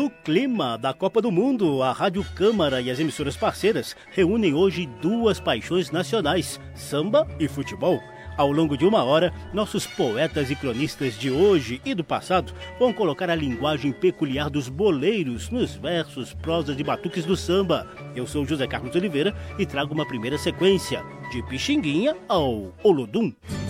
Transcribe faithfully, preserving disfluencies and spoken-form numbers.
No clima da Copa do Mundo, a Rádio Câmara e as emissoras parceiras reúnem hoje duas paixões nacionais, samba e futebol. Ao longo de uma hora, nossos poetas e cronistas de hoje e do passado vão colocar a linguagem peculiar dos boleiros nos versos, prosas e batuques do samba. Eu sou José Carlos Oliveira e trago uma primeira sequência, de Pixinguinha ao Olodum.